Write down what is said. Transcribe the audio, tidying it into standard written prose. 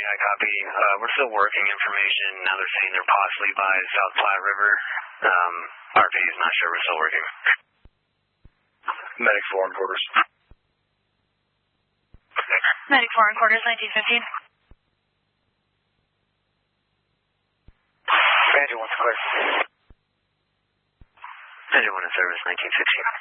I copy. We're still working information. Now they're saying they're possibly by South Platte River. RP is not sure. We're still working. Medic 4 in quarters. Medic 4 in quarters, 1915. Badger 1's clear. Badger 1 in service, 1915.